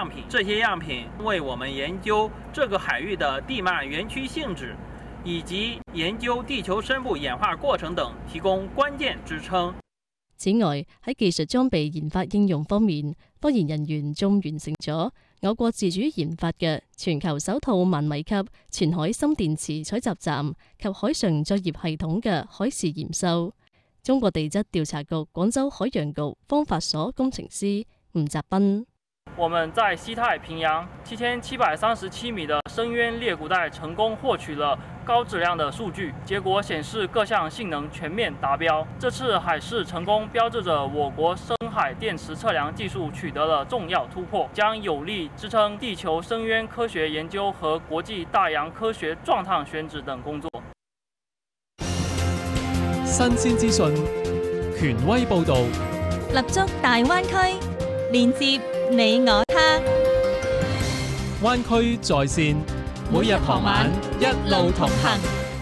样品，这些样品为我们研究这个海域的地幔园区性质，以及研究地球深部演化過程等提供關鍵支撐。 此外，喺技術裝備研發應用方面，科研人員仲完成咗我國自主研發嘅全球首套萬米級全海深電池採集站及海上作業系統嘅海事驗收。中國地質調查局廣州海洋局方法所工程師吳澤斌： 我們在西太平洋7737米的深淵裂谷帶成功獲取了高質量的數據，結果顯示各項性能全面達標。這次海試成功標誌着我國深海電池測量技術取得了重要突破，將有力支撐地球深淵科學研究和國際大洋科學撞趟選址等工作。 新鮮資訊，權威報導， 立足大灣區，連接你我他。 灣區在線，每日傍晚一路同行。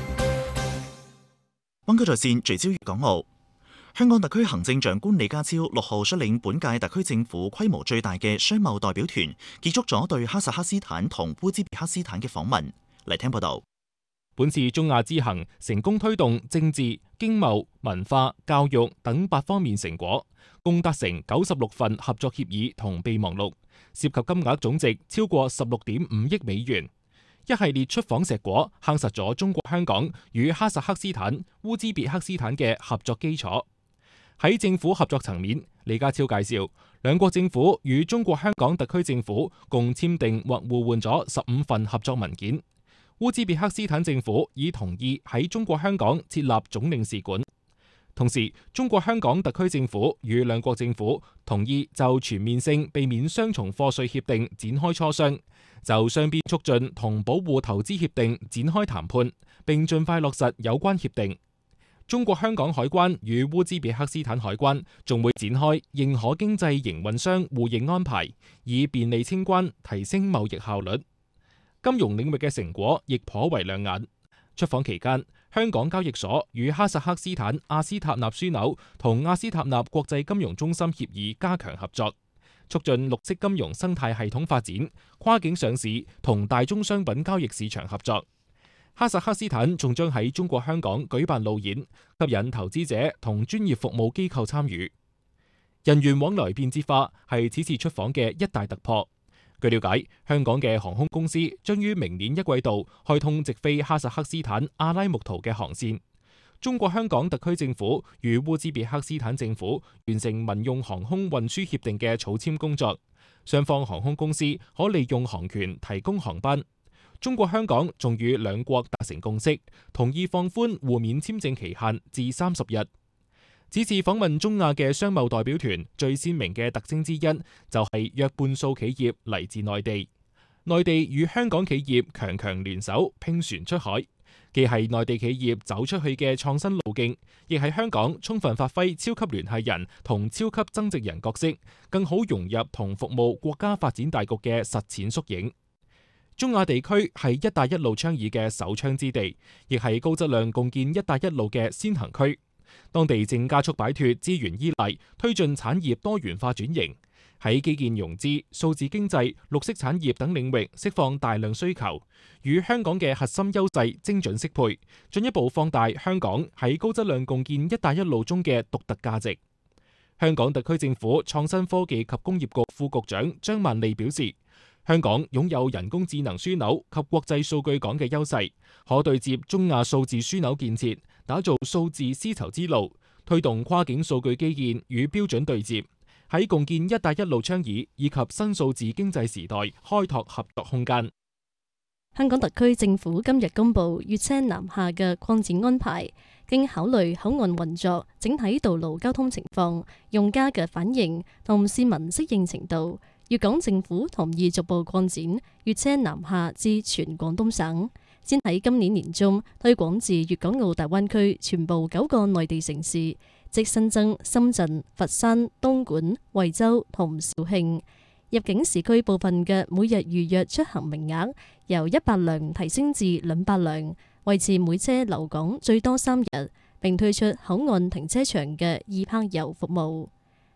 灣區在線聚焦粵港澳。香港特區行政長官李家超6號率領本屆特區政府規模最大嘅商貿代表團，結束咗對哈薩克斯坦同烏茲別克斯坦嘅訪問。嚟聽報道。 本次中亞之行成功推動政治、經貿、文化、教育等8方面成果，共達成96份合作協議同備忘錄，涉及金額總值超過16.5億美元。一系列出訪碩果夯實咗中國香港與哈薩克斯坦、烏茲別克斯坦嘅合作基礎。喺政府合作層面，李家超介紹，兩國政府與中國香港特區政府共簽訂或互換咗15份合作文件。烏茲別克斯坦政府已同意喺中國香港設立總領事館。同時，中國香港特區政府與兩國政府同意就全面性避免雙重課稅協定展開磋商，就雙邊促進同保護投資協定展開談判，並盡快落實有關協定。中國香港海關與烏茲別克斯坦海關仲會展開認可經濟營運商互認安排，以便利清關，提升貿易效率。金融領域嘅成果亦頗為亮眼。出訪期間，香港交易所與哈薩克斯坦阿斯塔納樞紐同阿斯塔納國際金融中心協議加強合作，促進綠色金融生態系統發展、跨境上市同大宗商品交易市場合作。哈薩克斯坦仲將喺中國香港舉辦路演，吸引投資者同專業服務機構參與。人員往來便捷化係此次出訪嘅一大突破。據了解，香港嘅航空公司將於明年一季度開通直飛哈薩克斯坦阿拉木圖嘅航線。中國香港特區政府與烏茲別克斯坦政府完成民用航空運輸協定嘅草簽工作，雙方航空公司可利用航權提供航班。中國香港仲與兩國達成共識，同意放寬互免簽證期限至30日。此次訪問中亞嘅商貿代表團最鮮明嘅特徵之一，就係約半數企業嚟自內地。內地與香港企業強強聯手拼船出海，既係內地企業走出去嘅創新路徑，亦係香港充分發揮超級聯繫人同超級增值人角色，更好融入同服務國家發展大局嘅實踐縮影。中亞地區係一帶一路倡議嘅首倡之地，亦係高質量共建一帶一路嘅先行區。當地正加速擺脫資源依賴，推進產業多元化轉型，喺基建融資、數字經濟、綠色產業等領域釋放大量需求，與香港嘅核心優勢精準適配，進一步放大香港喺高質量共建一帶一路中嘅獨特價值。香港特區政府創新科技及工業局副局長張萬利表示，香港擁有人工智能樞紐及國際數據港嘅優勢，可對接中亞數字樞紐建設，打造數字絲綢之路，推動跨境數據基建與標準對接，喺共建一帶一路倡議以及新數字經濟時代開拓合作空間。 香港特區政府今日公布粵車南下嘅擴展安排，經考慮口岸運作、整體道路交通情況、用家嘅反應同市民適應程度，粵港政府同意逐步擴展粵車南下至全廣東省，先喺今年年中推廣至粵港澳大灣區全部9個內地城市，即新增深圳、佛山、東莞、惠州同肇慶。入境時區部分嘅每日預約出行名額由100輛提升至200輛，維持每車留港最多3日，並推出口岸停車場嘅易泊遊服務。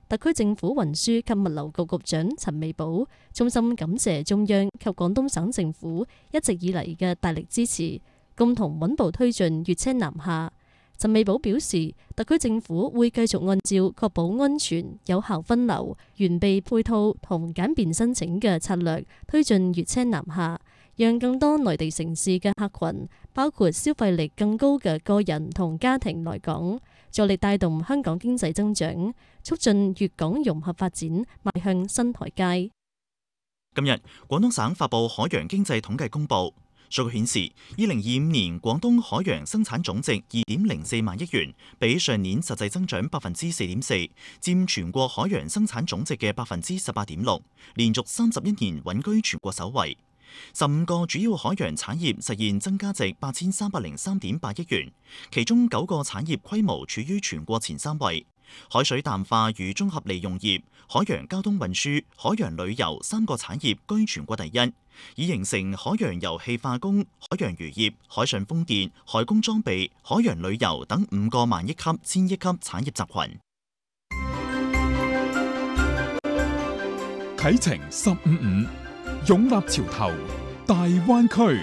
特區政府運輸及物流局局長陳美寶衷心感謝中央及廣東省政府一直以嚟嘅大力支持，共同穩步推進粵車南下。陳美寶表示，特區政府會繼續按照確保安全、有效分流、完備配套同簡便申請嘅策略，推進粵車南下，讓更多內地城市嘅客群，包括消費力更高嘅個人同家庭來港，助力帶動香港經濟增長，促進粵港融合發展邁向新台階。 今日，廣東省發布海洋經濟統計公佈。數據顯示，2025年廣東海洋生產總值2.04萬億元，比上年實際增長4.4%，佔全國海洋生產總值嘅18.6%，連續31年穩居全國首位。15個主要海洋產業實現增加值8303.8億元，其中9個產業規模處於全國前3位。海水淡化與綜合利用業、海洋交通運輸、海洋旅遊3個產業居全國第一，已形成海洋油氣化工、海洋漁業、海上風電、海工裝備、海洋旅遊等5個萬億級、千億級產業集群。 啟程15.5，擁立潮頭，大灣區。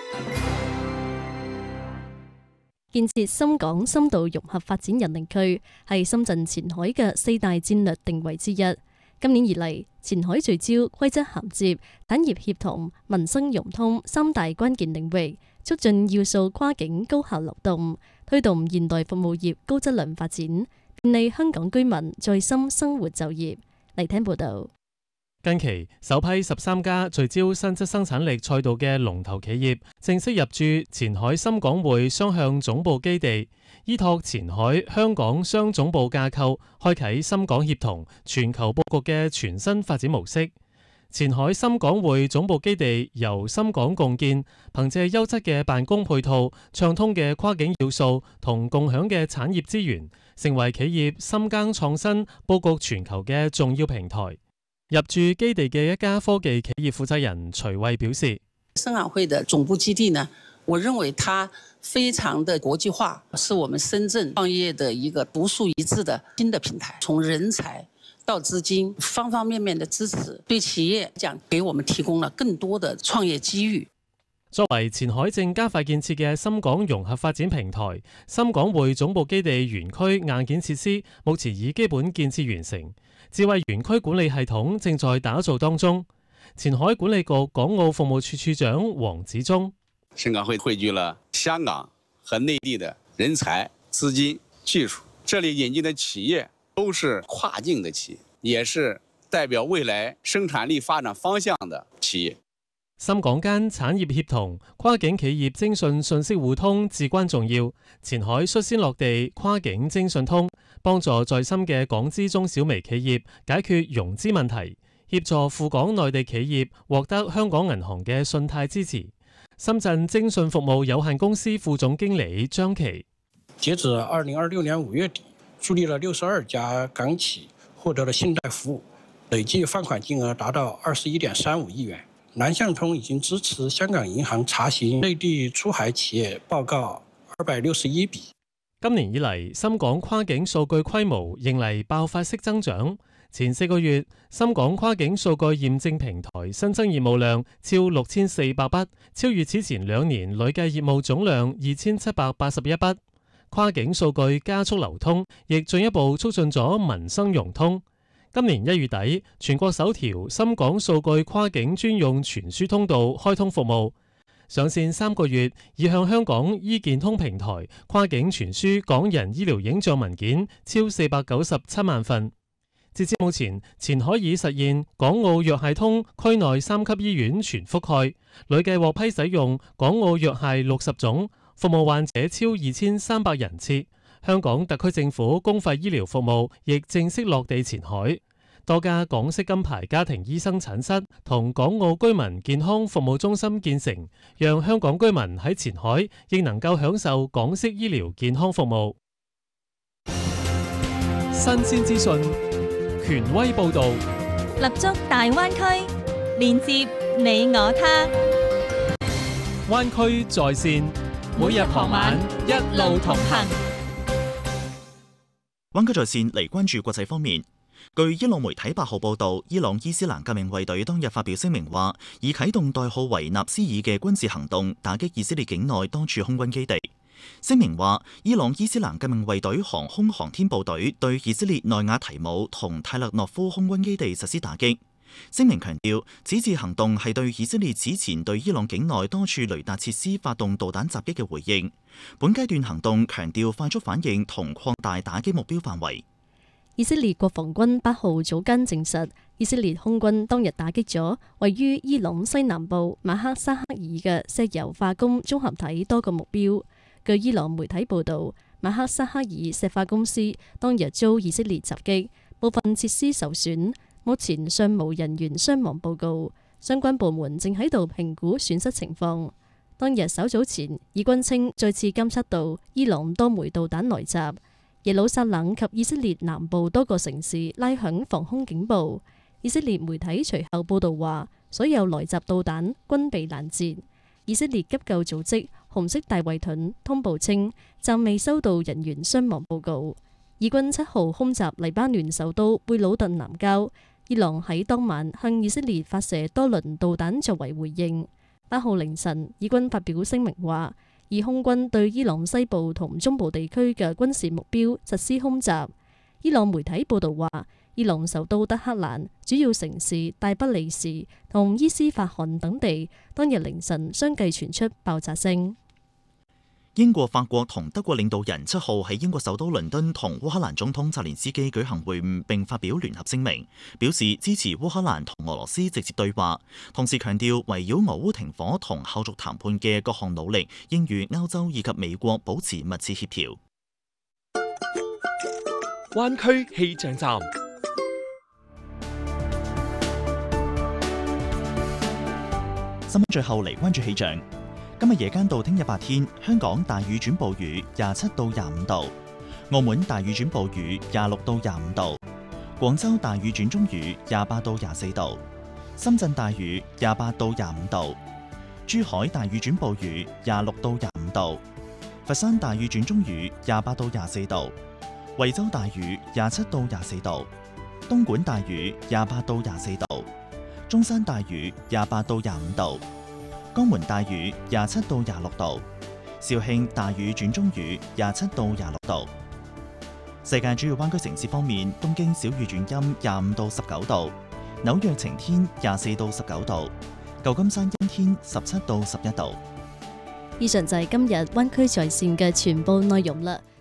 建設深港深度融合發展人力區係深圳前海嘅4大戰略定位之一。今年以嚟，前海聚焦規則銜接、產業協同、民生融通3大關鍵領域，促進要素跨境高效流動，推動現代服務業高質量發展，便利香港居民在深生活就業。嚟聽報道。 近期首批13家聚焦新質生產力賽道嘅龍頭企業正式入駐前海深港匯雙向總部基地，依託前海香港雙總部架構，開啟深港協同、全球佈局嘅全新發展模式。前海深港匯總部基地由深港共建，憑借優質嘅辦公配套、暢通嘅跨境要素同共享嘅產業資源，成為企業深耕創新、佈局全球嘅重要平台。入駐基地嘅一家科技企業負責人徐慧表示， 深港匯的總部基地呢，我認為它非常的國際化，是我們深圳創業的一個獨樹一幟的新的平台。從人才到資金方方面面的支持，對企業講給我們提供了更多的創業機遇。 作為前海正加快建設嘅深港融合發展平台，深港匯總部基地園區硬件設施目前已基本建設完成，智慧園區管理系統正在打造當中。前海管理局港澳服務處處長黃子忠， 深港匯匯聚了香港和內地的人才、資金、技術，這裡引進的企業都是跨境的企業，也是代表未來生產力發展方向的企業。 深港間產業協同、跨境企業徵信信息互通至關重要。前海率先落地跨境徵信通，幫助在深嘅港資中小微企業解決融資問題，協助赴港內地企業獲得香港銀行嘅信貸支持。深圳徵信服務有限公司副總經理張琪， 截至2026年5月底，助力了62家港企獲得了信貸服務，累計放款金額達到21.35億元。南向通已經支持香港銀行查詢內地出海企業報告261筆。 今年以嚟，深港跨境數據規模迎嚟爆發式增長。前4個月，深港跨境數據驗證平台新增業務量超6400筆，超越此前2年累計業務總量2781筆。跨境數據加速流通，亦進一步促進咗民生融通。今年1月底，全國首條深港數據跨境專用傳輸通道開通服務，上線3個月，已向香港醫健通平台跨境傳輸港人醫療影像文件超497萬份。截至目前，前海已實現港澳藥械通區內3級醫院全覆蓋，累計獲批使用港澳藥械60種，服務患者超2300人次。香港特區政府公費醫療服務亦正式落地前海，多家港式金牌家庭醫生診室同港澳居民健康服務中心建成，讓香港居民喺前海亦能夠享受港式醫療健康服務。新鮮資訊，權威報導， 立足大灣區，連接你我他。 灣區在線，每日傍晚一路同行。 灣區在線嚟關注國際方面， 據伊朗媒體8號報導，伊朗伊斯蘭革命衛隊當日發表聲明話，已啟動代號為納斯爾嘅軍事行動，打擊以色列境內多處空軍基地。聲明話，伊朗伊斯蘭革命衛隊航空航天部隊對以色列內亞提姆同泰勒諾夫空軍基地實施打擊。聲明強調，此次行動係對以色列此前對伊朗境內多處雷達設施發動導彈襲擊嘅回應。本階段行動強調快速反應同擴大打擊目標範圍。 以色列國防軍8號早間證實，以色列空軍當日打擊咗位於伊朗西南部馬克沙克爾嘅石油化工綜合體多個目標。據伊朗媒體報導，馬克沙克爾石化公司當日遭以色列襲擊，部分設施受損，目前尚無人員傷亡報告。相關部門正喺度評估損失情況。當日稍早前，以軍稱再次監測到伊朗多枚導彈來襲。耶路撒冷及以色列南部多個城市拉響防空警報。以色列媒體隨後報導話，所有來襲導彈均被攔截。以色列急救組織紅色大衛盾通報稱，暫未收到人員傷亡報告。以軍7號空襲黎巴嫩首都貝魯特南郊，伊朗喺當晚向以色列發射多輪導彈作為回應。8號凌晨，以軍發表聲明話，以空軍對伊朗西部同中部地區嘅軍事目標實施空襲。伊朗媒體報導話，伊朗首都德黑蘭、主要城市大不利士同伊斯法罕等地當日凌晨相繼傳出爆炸聲。 英國、法國同德國領導人7號喺英國首都倫敦同烏克蘭總統澤連斯基舉行會晤，並發表聯合聲明，表示支持烏克蘭同俄羅斯直接對話，同時強調圍繞俄烏停火同後續談判嘅各項努力應與歐洲以及美國保持密切協調。 灣區氣象站。 新聞最後嚟關注氣象。今日夜間到聽日白天，香港大雨轉暴雨27到25度，澳門大雨轉暴雨26到25度，廣州大雨轉中雨28到24度，深圳大雨28到25度，珠海大雨轉暴雨26到25度，佛山大雨轉中雨28到24度，惠州大雨27到24度，東莞大雨28到24度，中山大雨28到25度，江門大雨27到26度，肇慶大雨轉中雨27到26度。世界主要灣區城市方面，東京小雨轉陰25到19度，紐約晴天24到19度，舊金山陰天17到11度。 以上就係今日灣區在線嘅全部內容啦。